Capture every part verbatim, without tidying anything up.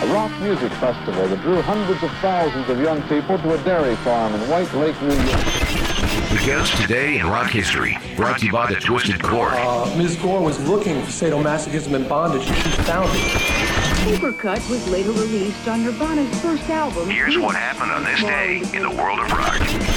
a rock music festival that drew hundreds of thousands of young people to a dairy farm in White Lake, New York. The guest today in rock history, brought to you by the Twisted Cord. Uh, Miz Gore was looking for sadomasochism and bondage, and she found it. Supercut was later released on Nirvana's first album. Here's what happened on this day in the world of rock.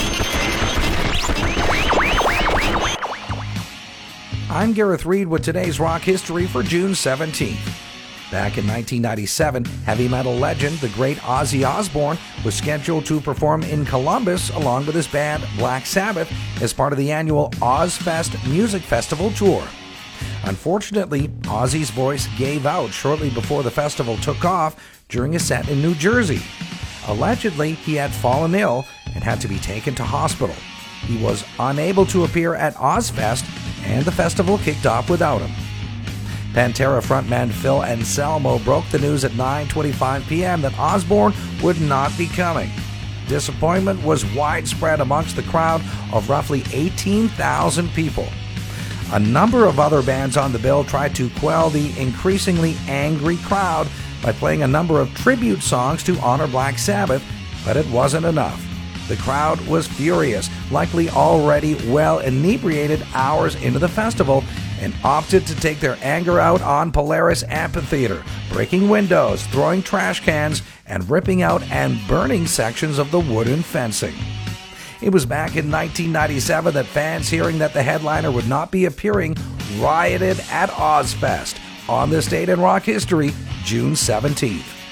I'm Gareth Reed with today's rock history for June seventeenth. Back in nineteen ninety-seven, heavy metal legend, the great Ozzy Osbourne, was scheduled to perform in Columbus along with his band Black Sabbath as part of the annual Ozzfest Music Festival tour. Unfortunately, Ozzy's voice gave out shortly before the festival took off during a set in New Jersey. Allegedly, he had fallen ill and had to be taken to hospital. He was unable to appear at Ozzfest, and the festival kicked off without him. Pantera frontman Phil Anselmo broke the news at nine twenty-five p.m. that Osbourne would not be coming. Disappointment was widespread amongst the crowd of roughly eighteen thousand people. A number of other bands on the bill tried to quell the increasingly angry crowd by playing a number of tribute songs to honor Black Sabbath, but it wasn't enough. The crowd was furious, likely already well inebriated hours into the festival, and opted to take their anger out on Polaris Amphitheater, breaking windows, throwing trash cans, and ripping out and burning sections of the wooden fencing. It was back in nineteen ninety-seven that fans, hearing that the headliner would not be appearing, rioted at Ozzfest. On this date in rock history, June seventeenth.